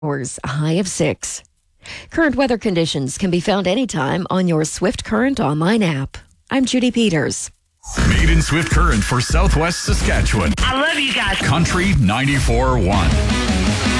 hours, a high of 6. Current weather conditions can be found anytime on your Swift Current online app. I'm Judy Peters. Made in Swift Current for Southwest Saskatchewan. I love you guys. Country 94.1.